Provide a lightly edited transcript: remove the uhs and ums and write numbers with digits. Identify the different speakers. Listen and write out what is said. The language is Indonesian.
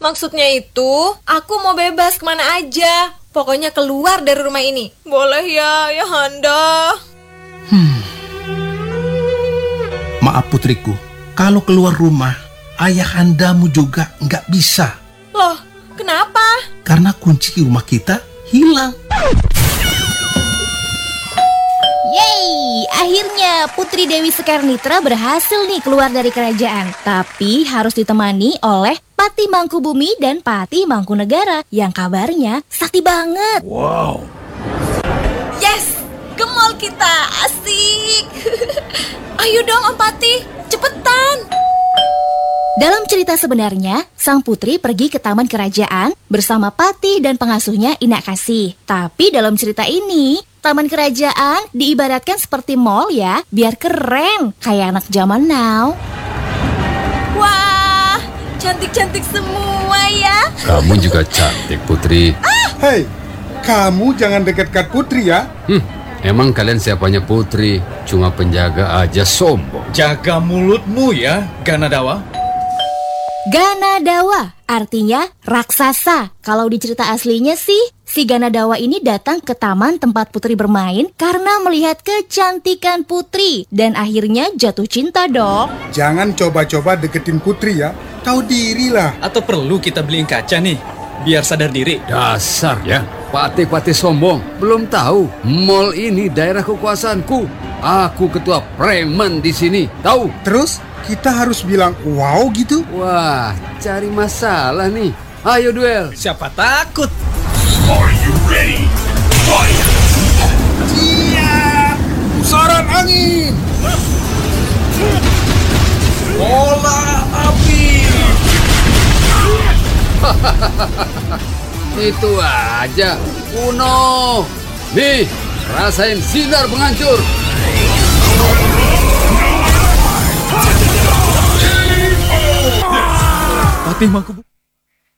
Speaker 1: Maksudnya itu, aku mau bebas kemana aja. Pokoknya keluar dari rumah ini. Boleh ya, ya Handa?
Speaker 2: Maaf putriku, kalau keluar rumah, ayah handamu juga nggak bisa.
Speaker 1: Loh, kenapa?
Speaker 2: Karena kunci rumah kita hilang.
Speaker 3: Yeay, akhirnya Putri Dewi Sekar Nitra berhasil nih keluar dari kerajaan. Tapi harus ditemani oleh Pati Mangkubumi dan Pati Mangkunegara yang kabarnya sakti banget.
Speaker 2: Wow.
Speaker 1: Yes, ke mall kita, asik. Ayo dong Om Pati, cepetan.
Speaker 3: Dalam cerita sebenarnya, sang putri pergi ke taman kerajaan bersama Pati dan pengasuhnya Inak Kasih. Tapi dalam cerita ini, taman kerajaan diibaratkan seperti mall ya, biar keren, kayak anak zaman now.
Speaker 1: Wah, cantik-cantik semua ya.
Speaker 4: Kamu juga cantik, Putri.
Speaker 5: Hei, kamu jangan dekat-dekat Putri ya.
Speaker 4: Emang kalian siapanya Putri? Cuma penjaga aja sombong.
Speaker 6: Jaga mulutmu ya, Ganadawa.
Speaker 3: Ganadawa artinya raksasa. Kalau di cerita aslinya sih, si Ganadawa ini datang ke taman tempat Putri bermain karena melihat kecantikan Putri dan akhirnya jatuh cinta dong.
Speaker 5: Jangan coba-coba deketin Putri ya. Tahu diri lah.
Speaker 6: Atau perlu kita beliin kaca nih, biar sadar diri.
Speaker 4: Dasar ya, Pati-pati sombong. Belum tahu, mall ini daerah kekuasaanku. Aku ketua preman di sini. Tahu?
Speaker 5: Terus kita harus bilang wow gitu?
Speaker 4: Wah, cari masalah nih. Ayo duel.
Speaker 6: Siapa takut?
Speaker 5: Siap! Pusaran angin! Bola api!
Speaker 4: Itu aja, kuno. Nih, rasain sinar penghancur.
Speaker 6: Pati Mangkubumi.